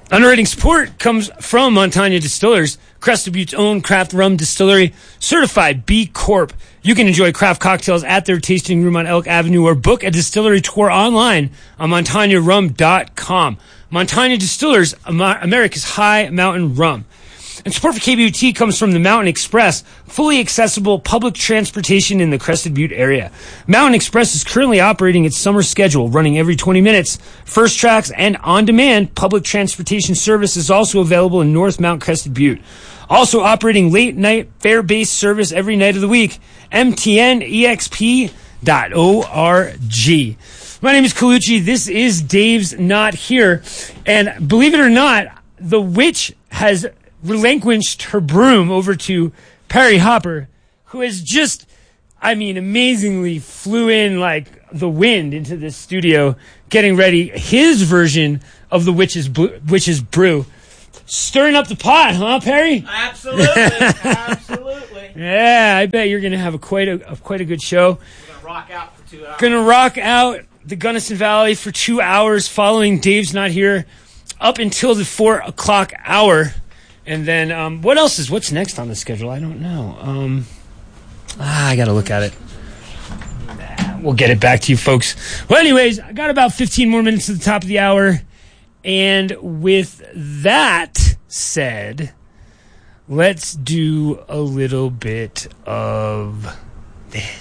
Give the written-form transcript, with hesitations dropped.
Underwriting support comes from Montana Distillers, Crested Butte's own craft rum distillery, certified B Corp. You can enjoy craft cocktails at their tasting room on Elk Avenue or book a distillery tour online on MontanaRum.com. Montana Distillers, America's high mountain rum. And support for KBUT comes from the Mountain Express, fully accessible public transportation in the Crested Butte area. Mountain Express is currently operating its summer schedule, running every 20 minutes. First tracks and on-demand public transportation service is also available in North Mount Crested Butte. Also operating late-night fare-based service every night of the week. MTNEXP.org. My name is Colucci. This is Dave's Not Here. And believe it or not, the witch has relinquished her broom over to Perry Hopper, who has just, amazingly flew in like the wind into this studio, getting ready his version of the witch's brew. Stirring up the pot, huh, Perry? Absolutely, absolutely. Yeah, I bet you're going to have quite a good show. We're going to rock out for 2 hours. Going to rock out the Gunnison Valley for 2 hours following Dave's Not Here up until the 4 o'clock hour. And then, what's next on the schedule? I don't know. I got to look at it. We'll get it back to you, folks. Well, anyways, I got about 15 more minutes to the top of the hour. And with that said, let's do a little bit of this.